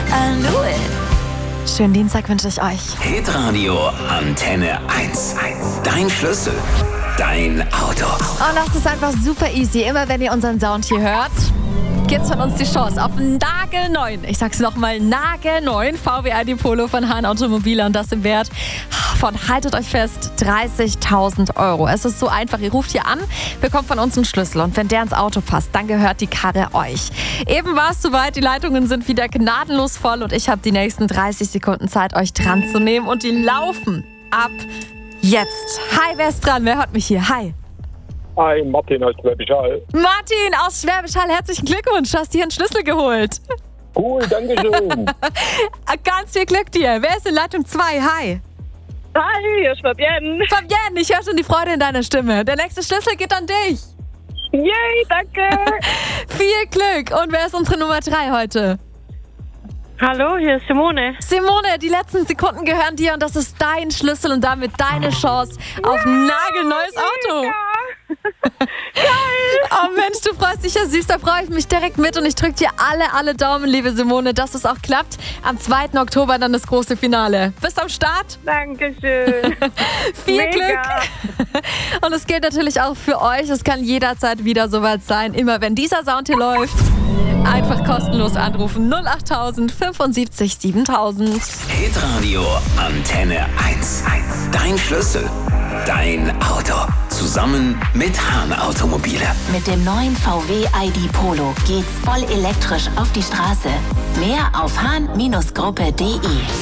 I knew it. Schönen Dienstag wünsche ich euch. Hitradio Antenne 1. Dein Schlüssel. Dein Auto. Und das ist einfach super easy. Immer wenn ihr unseren Sound hier hört, gibt's von uns die Chance auf einen nagelneuen, ich sag's nochmal, nagelneuen VW ID Polo von Hahn Automobile und das im Wert von, haltet euch fest, 30.000 Euro. Es ist so einfach, ihr ruft hier an, bekommt von uns einen Schlüssel und wenn der ins Auto passt, dann gehört die Karre euch. Eben war es soweit, die Leitungen sind wieder gnadenlos voll und ich habe die nächsten 30 Sekunden Zeit, euch dran zu nehmen und die laufen ab jetzt. Hi, wer ist dran? Wer hört mich hier? Hi. Hi, Martin aus Schwäbisch Hall. Martin aus Schwäbisch Hall, herzlichen Glückwunsch, du hast dir einen Schlüssel geholt. Cool, danke schön. Ganz viel Glück dir. Wer ist in Leitung 2? Hi. Hi, hier ist Fabienne. Fabienne, ich höre schon die Freude in deiner Stimme. Der nächste Schlüssel geht an dich. Yay, danke. Viel Glück. Und wer ist unsere Nummer 3 heute? Hallo, hier ist Simone. Simone, die letzten Sekunden gehören dir und das ist dein Schlüssel und damit deine Chance auf ein nagelneues Auto. Oh Mensch, du freust dich ja süß, da freue ich mich direkt mit und ich drücke dir alle Daumen, liebe Simone, dass es auch klappt. Am 2. Oktober dann das große Finale. Bist am Start? Dankeschön. Viel Glück. Und es gilt natürlich auch für euch, es kann jederzeit wieder soweit sein, immer wenn dieser Sound hier läuft. Einfach kostenlos anrufen 08000 75 7000. Hitradio Antenne 1. Dein Schlüssel. Dein Auto. Zusammen mit Hahn Automobile. Mit dem neuen VW ID Polo geht's voll elektrisch auf die Straße. Mehr auf hahn-gruppe.de.